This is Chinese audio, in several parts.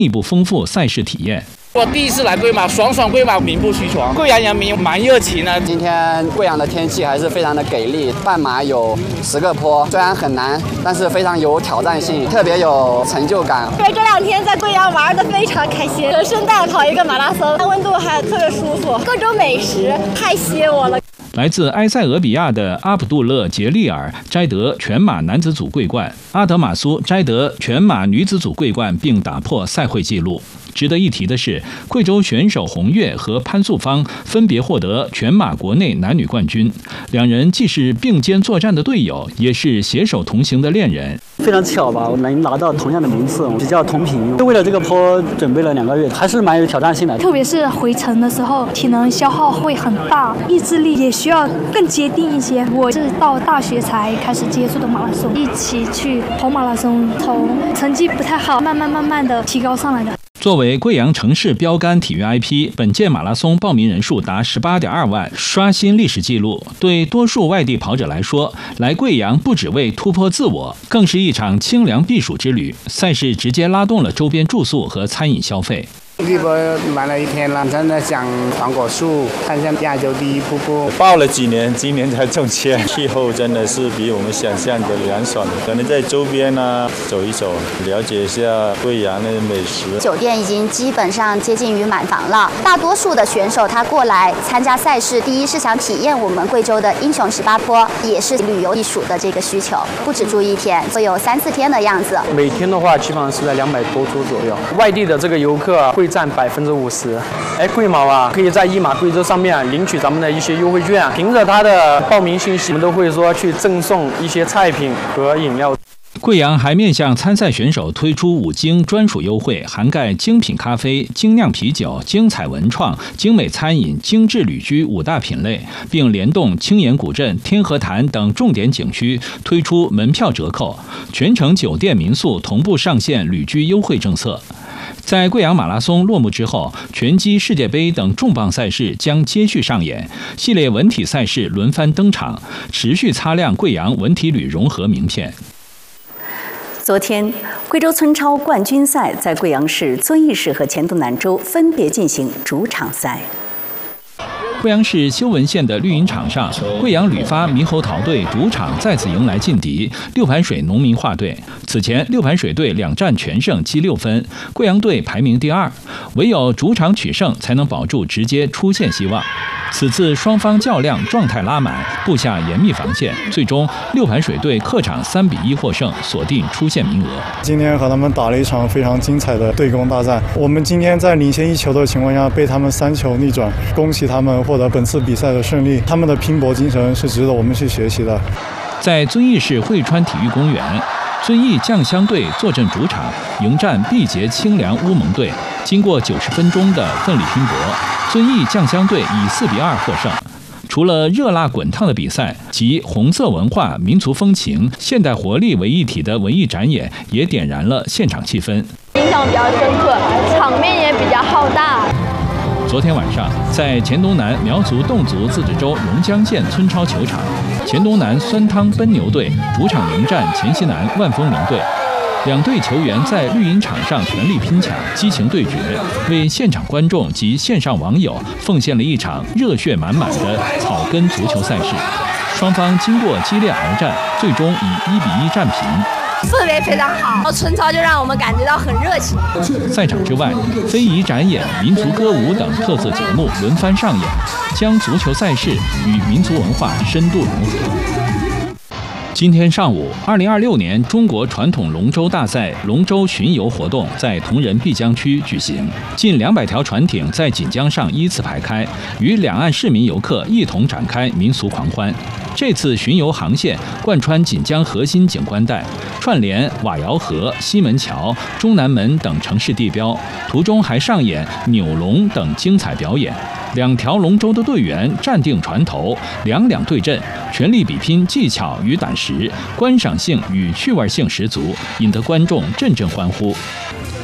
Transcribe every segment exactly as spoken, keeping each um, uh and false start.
一步丰富赛事体验。 我第一次来贵马，爽爽贵马，名不虚传。贵阳人民蛮热情的。 今天贵阳的天气还是非常的给力，半马有十个坡，虽然很难，但是非常有挑战性，特别有成就感。 对，这两天在贵阳玩的非常开心，人生大跑一个马拉松，温度还特别舒服，各种美食太吸引我了。 来自埃塞俄比亚的阿卜杜勒·杰利尔摘得全马男子组桂冠，阿德马苏摘得全马女子组桂冠，并打破赛会纪录。值得一提的是，贵州选手洪跃和潘素芳分别获得全马国内男女冠军，两人既是并肩作战的队友，也是携手同行的恋人。 非常巧吧，我能拿到同样的名次，比较同频。就为了这个坡准备了两个月，还是蛮有挑战性的。 特别是回程的时候，体能消耗会很大，意志力也需要更坚定一些。我是到大学才开始接触的马拉松，一起去跑马拉松，从成绩不太好，慢慢慢慢的提高上来的。 作为贵阳城市标杆体育 I P， 本届马拉松报名人数达 十八点二万，刷新历史纪录。对多数外地跑者来说，来贵阳不只为突破自我，更是一场清凉避暑之旅。赛事直接拉动了周边住宿和餐饮消费。 荔波玩了一天了，真的想黄果树，看一下亚洲第一瀑布。 报了几年，今年才中签。气候真的是比我们想象的凉爽，可能在周边呢走一走，了解一下贵阳的美食。 酒店已经基本上接近于满房了，大多数的选手他过来参加赛事，第一是想体验我们贵州的英雄十八坡，也是旅游避暑的这个需求，不止住一天，会有三四天的样子。 每天的话，基本上是在两百多桌左右。外地的这个游客会占百分之五十。哎，贵马啊，可以在一马贵州上面领取咱们的一些优惠券，凭着它的报名信息，我们都会说去赠送一些菜品和饮料。 贵阳还面向参赛选手推出五精专属优惠，涵盖精品咖啡、精酿啤酒、精彩文创、精美餐饮、精致旅居五大品类，并联动青岩古镇、天河潭等重点景区推出门票折扣，全程酒店民宿同步上线旅居优惠政策。在贵阳马拉松落幕之后，拳击世界杯等重磅赛事将接续上演，系列文体赛事轮番登场，持续擦亮贵阳文体旅融合名片。 昨天，贵州村超冠军赛在贵阳市遵义市和黔东南州分别进行主场赛。 贵阳市修文县的绿茵场上，贵阳旅发猕猴桃队主场再次迎来劲敌六盘水农民化队。此前，六盘水队两战全胜，积六分，贵阳队排名第二，唯有主场取胜才能保住直接出线希望。此次双方较量状态拉满，布下严密防线，最终六盘水队客场三比一获胜，锁定出线名额。 今天和他们打了一场非常精彩的对攻大战，我们今天在领先一球的情况下被他们三球逆转，恭喜他们获得本次比赛的胜利，他们的拼搏精神是值得我们去学习的。 在遵义市汇川体育公园，遵义酱香队坐镇主场，迎战毕节清凉乌蒙队。经过九十分钟的奋力拼搏，遵义酱香队以四比二获胜。除了热辣滚烫的比赛，集红色文化、民族风情、现代活力为一体的文艺展演，也点燃了现场气氛。 印象比较深刻，场面也比较浩大。 昨天晚上，在黔东南苗族侗族自治州榕江县村超球场，黔东南酸汤奔牛队主场迎战黔西南万丰林队。两队球员在绿茵场上全力拼抢，激情对决，为现场观众及线上网友奉献了一场热血满满的草根足球赛事。双方经过激烈鏖战，最终以一比一战平。 氛围非常好，村超就让我们感觉到很热情。 赛场之外，非遗展演、民族歌舞等特色节目轮番上演，将足球赛事与民族文化深度融合。今天上午，二零二六年中国传统龙舟大赛龙舟巡游活动在铜仁碧江区举行，近两百条船艇在锦江上依次排开，与两岸市民游客一同展开民俗狂欢。这次巡游航线贯穿锦江核心景观带，串联瓦窑河、西门桥、中南门等城市地标，途中还上演扭龙等精彩表演。两条龙舟的队员站定船头，两两对阵，全力比拼技巧与胆识，观赏性与趣味性十足，引得观众阵阵欢呼。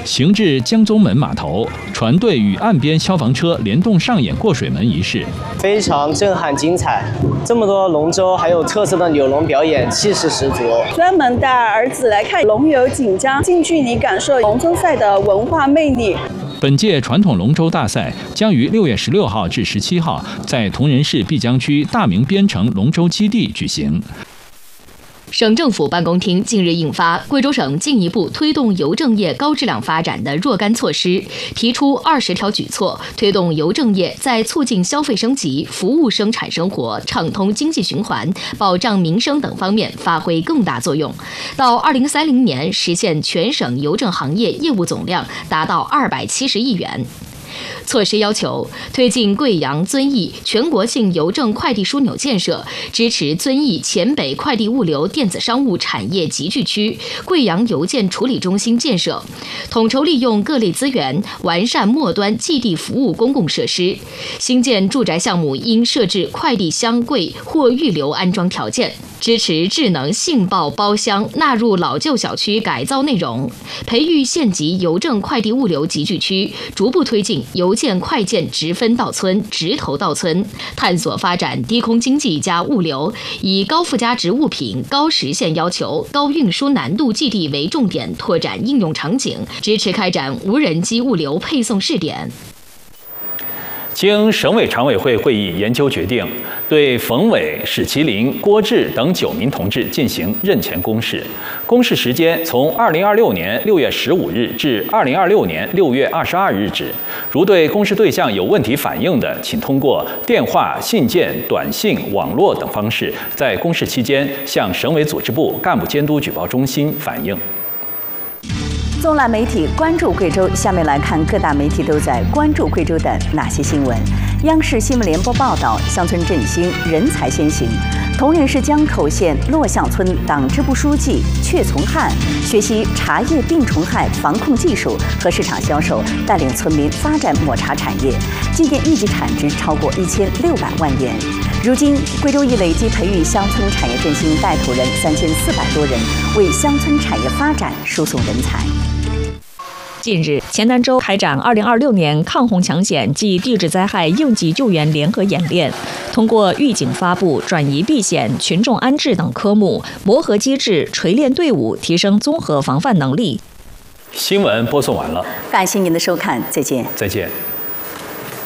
行至江宗门码头，船队与岸边消防车联动上演过水门仪式， 非常震撼精彩。这么多龙舟，还有特色的扭龙表演，气势十足。 专门带儿子来看龙游锦江，近距离感受龙舟赛的文化魅力。 本届传统龙舟大赛将于六月十六号至十七号在铜仁市碧江区大明边城龙舟基地举行。 省政府办公厅近日印发《贵州省进一步推动邮政业高质量发展的若干措施》，提出二十条举措，推动邮政业在促进消费升级、服务生产生活、畅通经济循环、保障民生等方面发挥更大作用。到二零三零年，实现全省邮政行业业务总量达到二百七十亿元。措施要求推进贵阳、遵义全国性邮政快递枢纽建设，支持遵义黔北快递物流电子商务产业集聚区、贵阳邮件处理中心建设，统筹利用各类资源，完善末端寄递服务公共设施。新建住宅项目应设置快递箱柜或预留安装条件。支持智能信报包厢纳入老旧小区改造内容，培育县级邮政快递物流集聚区，逐步推进邮件快件直分到村、直投到村，探索发展低空经济加物流，以高附加值物品、高实现要求、高运输难度寄递为重点，拓展应用场景，支持开展无人机物流配送试点。 经省委常委会会议研究决定，对冯伟、史麒麟、郭志等九名同志进行任前公示。公示时间从二零二六年六月十五日至二零二六年六月二十二日止。如对公示对象有问题反映的，请通过电话、信件、短信、网络等方式，在公示期间向省委组织部干部监督举报中心反映。 纵览媒体关注贵州，下面来看各大媒体都在关注贵州的哪些新闻。央视新闻联播报道：乡村振兴，人才先行。铜仁市江口县洛巷村党支部书记阙从汉学习茶叶病虫害防控技术和市场销售，带领村民发展抹茶产业，今年一级产值超过一千六百万元。如今，贵州已累计培育乡村产业振兴带头人三千四百多人，为乡村产业发展输送人才。 近日，黔南州开展二零二六年抗洪抢险及地质灾害应急救援联合演练，通过预警发布、转移避险、群众安置等科目，磨合机制、锤炼队伍，提升综合防范能力。 新闻播送完了， 感谢您的收看，再见。 再见。